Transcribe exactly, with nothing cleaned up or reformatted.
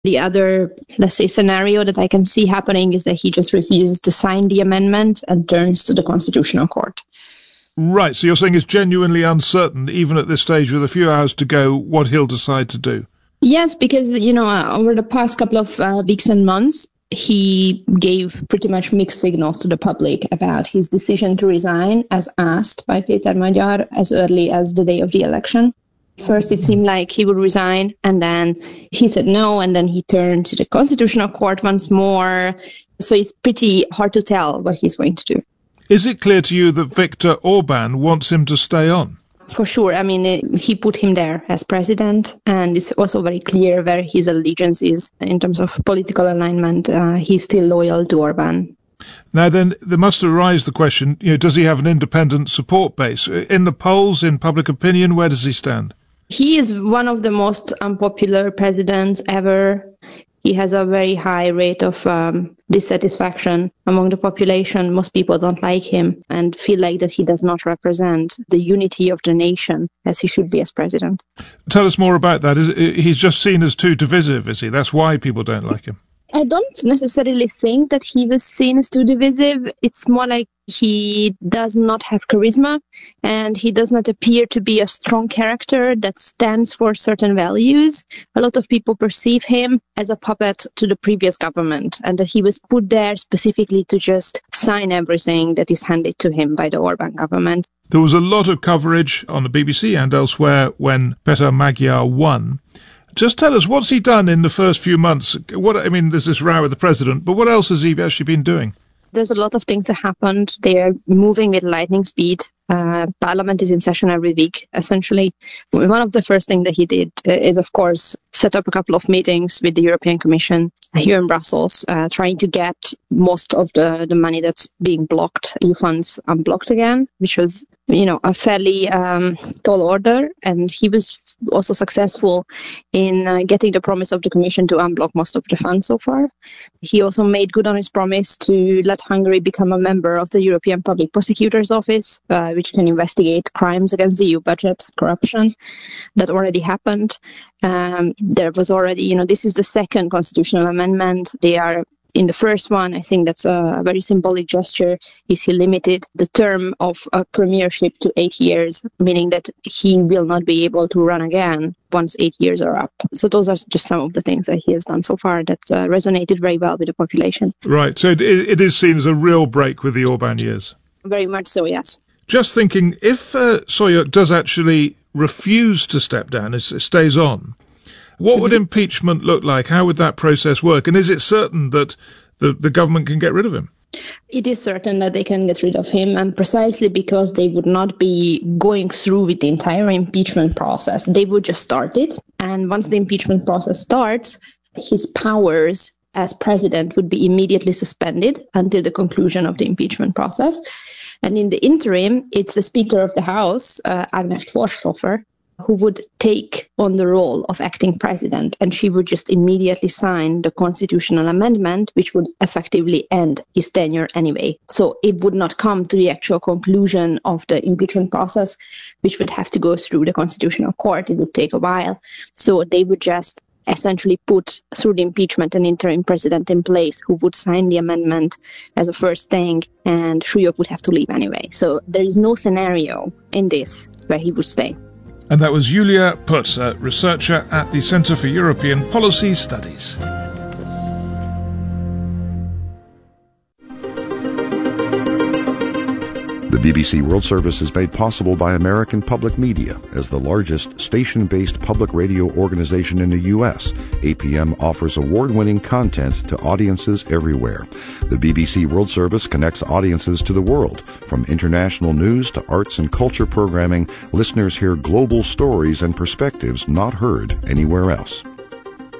The other, let's say, scenario that I can see happening is that he just refuses to sign the amendment and turns to the Constitutional Court. Right, so you're saying it's genuinely uncertain, even at this stage with a few hours to go, what he'll decide to do? Yes, because, you know, uh, over the past couple of uh, weeks and months, he gave pretty much mixed signals to the public about his decision to resign, as asked by Péter Magyar as early as the day of the election. First, it seemed like he would resign, and then he said no, and then he turned to the Constitutional Court once more. So it's pretty hard to tell what he's going to do. Is it clear to you that Viktor Orban wants him to stay on? For sure. I mean, it, he put him there as president, and it's also very clear where his allegiance is in terms of political alignment. Uh, he's still loyal to Orban. Now then, there must arise the question, you know, does he have an independent support base? In the polls, in public opinion, where does he stand? He is one of the most unpopular presidents ever. He has a very high rate of um, dissatisfaction among the population. Most people don't like him and feel like that he does not represent the unity of the nation as he should be as president. Tell us more about that. Is, he's just seen as too divisive, is he? That's why people don't like him. I don't necessarily think that he was seen as too divisive. It's more like he does not have charisma, and he does not appear to be a strong character that stands for certain values. A lot of people perceive him as a puppet to the previous government, and that he was put there specifically to just sign everything that is handed to him by the Orban government. There was a lot of coverage on the B B C and elsewhere when Péter Magyar won. Just tell us, what's he done in the first few months? What I mean, there's this row with the president, but what else has he actually been doing? There's a lot of things that happened. They are moving with lightning speed. Uh, Parliament is in session every week, essentially. One of the first things that he did uh, is, of course, set up a couple of meetings with the European Commission here in Brussels, uh, trying to get most of the, the money that's being blocked, E U funds, unblocked again, which was, you know, a fairly um, tall order. And he was also successful in uh, getting the promise of the Commission to unblock most of the funds so far. He also made good on his promise to let Hungary become a member of the European Public Prosecutor's Office, uh, which can investigate crimes against the E U budget, corruption. That already happened. Um, there was already, you know, this is the second constitutional amendment. They are in the first one. I think that's a very symbolic gesture. Is he limited the term of a premiership to eight years, meaning that he will not be able to run again once eight years are up. So those are just some of the things that he has done so far that uh, resonated very well with the population. Right. So it, it is seen as a real break with the Orban years. Very much so, yes. Just thinking, if uh, Sólyom does actually refuse to step down, it stays on, what would impeachment look like? How would that process work? And is it certain that the, the government can get rid of him? It is certain that they can get rid of him, and precisely because they would not be going through with the entire impeachment process. They would just start it. And once the impeachment process starts, his powers as president would be immediately suspended until the conclusion of the impeachment process. And in the interim, it's the Speaker of the House, uh, Agnes Forshofer, who would take on the role of acting president, and she would just immediately sign the constitutional amendment, which would effectively end his tenure anyway. So it would not come to the actual conclusion of the impeachment process, which would have to go through the Constitutional Court. It would take a while. So they would just essentially put through the impeachment an interim president in place who would sign the amendment as a first thing, and Súlyom would have to leave anyway. So there is no scenario in this where he would stay. And that was Julia Putz, a researcher at the Centre for European Policy Studies. The B B C World Service is made possible by American Public Media. As the largest station-based public radio organization in the U S, A P M offers award-winning content to audiences everywhere. The B B C World Service connects audiences to the world. From international news to arts and culture programming, listeners hear global stories and perspectives not heard anywhere else.